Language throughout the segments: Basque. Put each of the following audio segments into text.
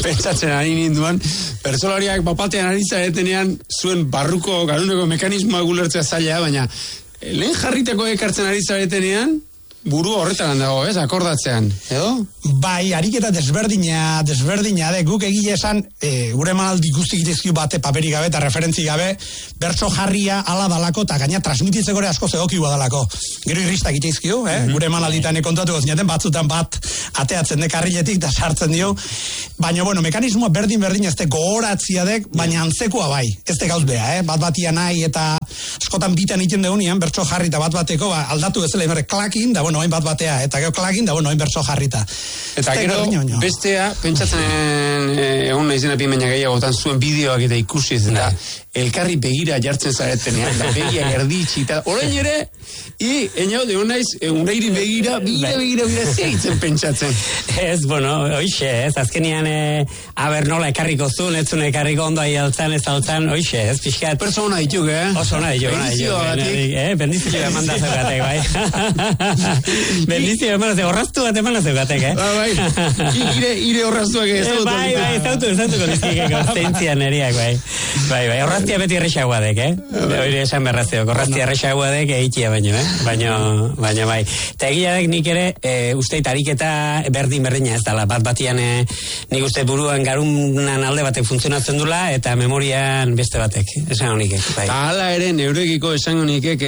pentsatzen ari ninduan, bertsolariak bapatean ari zaretenean zuen barruko garuneko mekanismoa gulertzea zaila, baina lehen jarritako ekartzen ari zaretenean, buru horretan dago, ez, akordatzean, edo? Bai, ariketa desberdina, guk egile esan, gure emanaldi guzti gitezkiu bate paperi gabe eta referentzi gabe, bertso jarria ala dalako, eta gaina transmititzeko ere asko zegokiua dalako. Gero irristak gitezkiu, gure emanalditan kontatuko zinaten, batzutan bat ateatzen dekarriletik da sartzen dio, baina, bueno, mekanismoa berdin ez de gogoratzia dek, baina antzekoa bai, ez de gauz bea, bat batia nahi, eta askotan bitan iten deunian, bertso jarri eta bat bateko, aldatu bezala, klakin, da, bueno, hain bat batea, eta gero klakin, da, bueno, hain bertso jarrita. Eta gero, bestea, pentsatzen egun nahizena pimeina gehiagotan zuen bideoak eta ikusi ez, eta elkarri begira jartzen zaretenean, da begia erditsi, eta orain ere, enau de unairi begira, zeitzen pentsatzen. Ez, bueno, oixe, ez, azkenian, aber nola ekarriko zuen, ez zuen ekarriko ondo ahi altzan, ez altzan, oixe, ez, pixkat. Perso hona dituk, Oso hona dituk, bendizio eman da zeugatek, bai. Bendizio eman da zeugatek, horraztu bat eman da zeugatek, Bai, ire horraztuak ez dut. Bai, zautuko nizkikeko, zeintzian eriak, bai, horraztia beti errexagoa dek, hori esan berrazio, horraztia errexagoa dek eitia baino, bai. Eta egia dek nik ere, usteit ariketa berdina ez dala, bat batian nik uste buruan garunan alde batek funtzionatzen dula, eta memorian beste batek, esan honikek, bai. Hala ere, neurekiko esan honikek,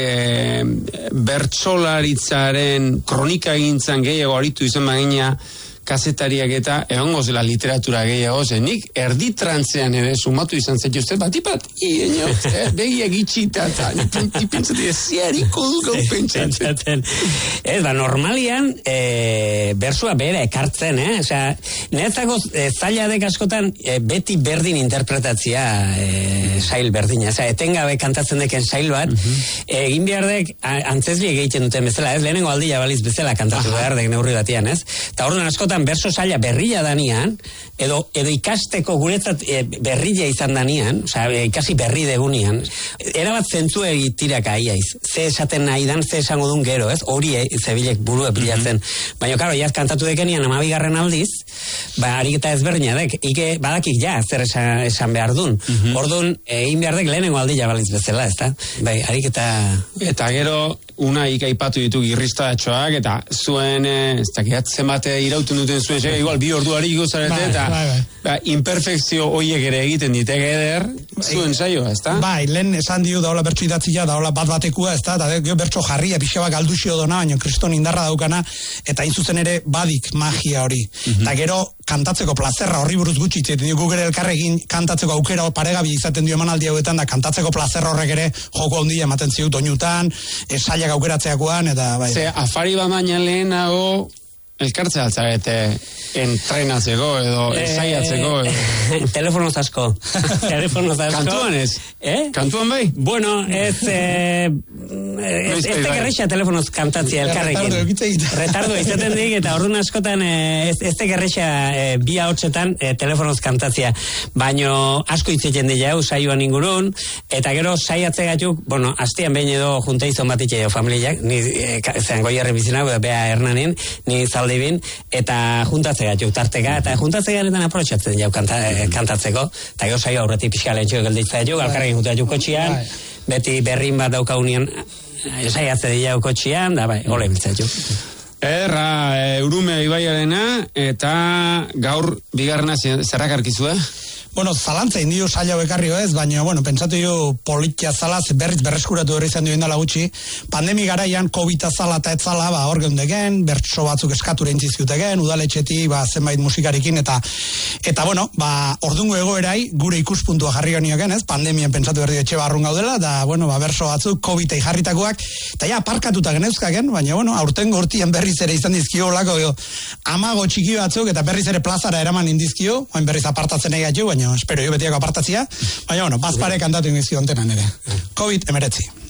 bertsolaritzaren kronika egintzan gehiago aritu izan bagina, kazetariak eta egongo zela literatura gehiago zen. Nik erditrantzean ere sumatu izan zaitu uste, bat, begiak itxita, eta pentsatu, ziariko du gau pentsatzen. Ez, normalian, bersua bera ekartzen, osea, netzako zailadek askotan beti berdin interpretatzia sail berdina, osea, etengabe kantatzen deken sail bat, egin behar dek antzesliek egiten duten bezala, ez, lehenengo aldia baliz bezala kantatu behar dek neurri batian, ez, eta orduan askotan berso saila berria danian, edo ikasteko guretzat berria izan danian, osea, ikasi berri degunian, erabat zentzu egitiraka aiaiz. Ze esaten nahi dan, ze esango dun gero, ez? Hori zebilek burue bilatzen. Baina, karo, jaz kantatu dekenian 12. aldiz, ariketa ezberdina dek, badakik ja, zer esan behar dun. Orduan, egin behar dek lehenengo aldia baliz bezala, ez da? Bai, ariketa... Eta gero, una ikaipatu ditu girristatxoak, eta zuen, ez dakiat zenbate irauten duten zuen, igual 2 ordu hariko zarete, eta imperfekzio hoiek ere egiten ditek eder, zuen saio, ez da? Bai, lehen esan dio daola bertso idatzia, daola bat batekua, ez da, eta gero bertso jarria, pixaba galduxio dona, baina kriston indarra daukana, eta zuzen ere badik magia hori. Eta gero, kantatzeko plazerra horri buruz gutxi, guk ere elkarrekin kantatzeko aukera paregabi izaten dio emanaldi hauetan, da kantatzeko plazerra horrek ere joko handia ematen ziut doinutan, sailak aukeratzeakoan, eta bai. Ze, afari bat baina lehenago, elkartzea altzarete entrenatzeko edo ensaiatzeko edo... Telefonoz asko. Kantuan ez? Kantuan bai? Bueno, ez tekerreixa telefonoz kantatzia elkarrekin. Retardo izaten dik, eta orduan askotan ez tekerreixa bi ahotsetan telefonoz kantatzia. Baino asko itzeten dira saioan ingurun, eta gero saiatze gatuk, bueno, astean behin edo junta izan bat itxeo familiak, ni zen goierri bizina, bea Hernanin, ni Zaldibin, eta juntatze gatuk tarteka, eta juntatze garetan aprotxatzen jau kantatzeko, eta gero saio aurretik pixka lehentxo gelditzea jau, alkarrekin junta jau kotxian, beti berrin bat daukaunian, saiatze dira kotxian, da bai, ole biltzea jau. Urume ibaiarena, eta gaur bigarrena zerrak arkizu, Bueno, zalantza indio saila bekarrio ez, baina, bueno, pentsatu jo politia zala, berriz berreskuratu hori izan duen dela gutxi. Pandemi garaian, COVID-a zala eta etzala, hor geundegen, bertso batzuk eskatu reintizkiutegen, udaletxetik, zenbait musikarekin, eta bueno, ordungo egoerai, gure ikuspuntua jarri honioken, ez, pandemian pentsatu berri etxe barrun gaudela, da, bueno, bertso batzuk, COVID-a jarritakoak, eta ja, parkatuta genezkaken, baina, bueno, aurten gortien berriz ere izan dizkio, lako, amago txiki batzuk, eta berriz ere plazara eraman indizkio, oin berriz apartatzen egatu, baina espero jo betiako apartatzia, baina, bueno, bazpare kantatu ingizio ontenan ere. COVID-19.